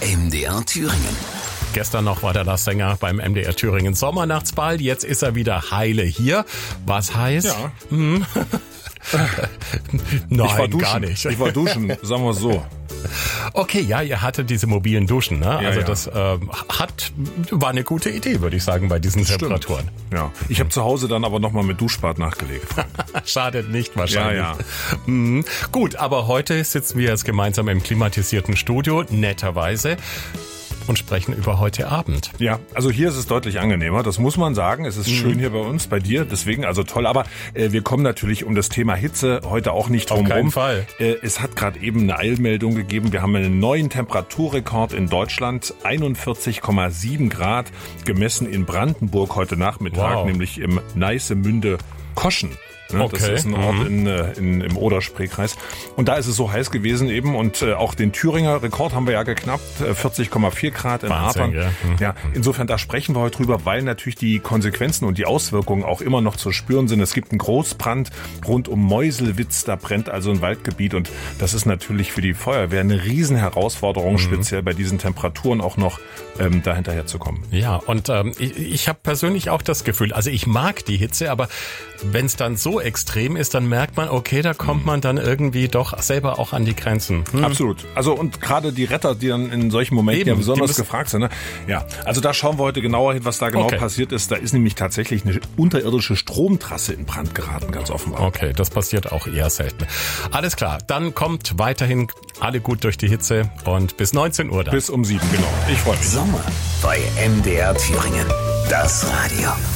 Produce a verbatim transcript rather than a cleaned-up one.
M D R Thüringen. Gestern noch war der Lars Sänger beim M D R Thüringen Sommernachtsball. Jetzt ist er wieder heile hier. Was heißt? Ja. Hm. Nein, ich war duschen. gar nicht. Ich war duschen, sagen wir so. Okay, ja, ihr hattet diese mobilen Duschen, ne? Ja, also ja. das äh, hat war eine gute Idee, würde ich sagen, bei diesen Stimmt. Temperaturen. Ja, ich habe zu Hause dann aber nochmal mit Duschbad nachgelegt. Schadet nicht wahrscheinlich. Ja, ja. Mhm. Gut, aber heute sitzen wir jetzt gemeinsam im klimatisierten Studio, netterweise, und sprechen über heute Abend. Ja, also hier ist es deutlich angenehmer, das muss man sagen. Es ist mhm. schön hier bei uns, bei dir, deswegen also toll. Aber äh, wir kommen natürlich um das Thema Hitze heute auch nicht drum rum. Auf keinen Fall. Äh, es hat gerade eben eine Eilmeldung gegeben. Wir haben einen neuen Temperaturrekord in Deutschland, einundvierzig Komma sieben Grad, gemessen in Brandenburg heute Nachmittag, Wow. nämlich im Neißemünde-Koschen. Ne, Okay. Das ist ein Ort mhm. in, in, im Oder-Spree-Kreis. Und da ist es so heiß gewesen eben. Und äh, auch den Thüringer Rekord haben wir ja geknappt. Äh, vierzig Komma vier Grad in Wahnsinn, Adern. ja. Mhm. Ja, insofern, da sprechen wir heute drüber, weil natürlich die Konsequenzen und die Auswirkungen auch immer noch zu spüren sind. Es gibt einen Großbrand rund um Meuselwitz. Da brennt also ein Waldgebiet. Und das ist natürlich für die Feuerwehr eine Riesenherausforderung, mhm. speziell bei diesen Temperaturen auch noch ähm, da hinterher zu kommen. Ja, und ähm, ich, ich habe persönlich auch das Gefühl, also ich mag die Hitze, aber wenn es dann so extrem ist, dann merkt man, okay, da kommt man dann irgendwie doch selber auch an die Grenzen. Hm. Absolut. Also und gerade die Retter, die dann in solchen Momenten Eben, ja besonders müssen, gefragt sind. Ne? Ja, also da schauen wir heute genauer hin, was da genau okay. passiert ist. Da ist nämlich tatsächlich eine unterirdische Stromtrasse in Brand geraten, ganz offenbar. Okay, das passiert auch eher selten. Alles klar, dann kommt weiterhin alle gut durch die Hitze und bis neunzehn Uhr dann. Bis um sieben, genau. Ich freue mich. Sommer bei M D R Thüringen. Das Radio.